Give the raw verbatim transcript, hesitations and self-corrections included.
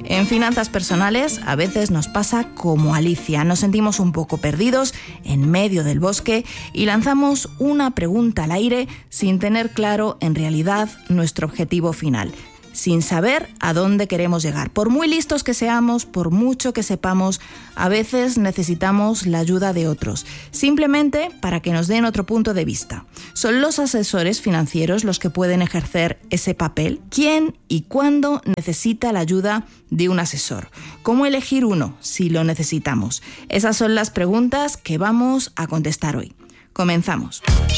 En finanzas personales a veces nos pasa como Alicia, nos sentimos un poco perdidos en medio del bosque y lanzamos una pregunta al aire sin tener claro en realidad nuestro objetivo final, sin saber a dónde queremos llegar. Por muy listos que seamos, por mucho que sepamos, a veces necesitamos la ayuda de otros, simplemente para que nos den otro punto de vista. Son los asesores financieros los que pueden ejercer ese papel. ¿Quién y cuándo necesita la ayuda de un asesor? ¿Cómo elegir uno si lo necesitamos? Esas son las preguntas que vamos a contestar hoy. Comenzamos.